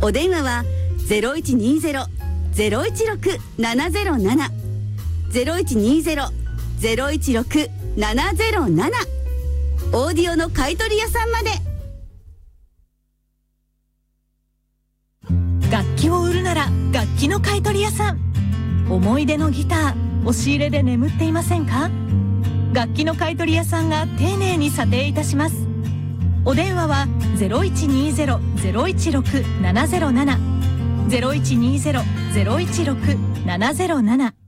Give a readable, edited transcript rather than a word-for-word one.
お電話は 0120-016-707 0120-016-707 オーディオの買い取り屋さんまで。 楽器を売るなら楽器の買い取り屋さん。思い出のギター、押し入れで眠っていませんか？楽器の買い取り屋さんが丁寧に査定いたします。お電話は 0120-016-707 0120-016-707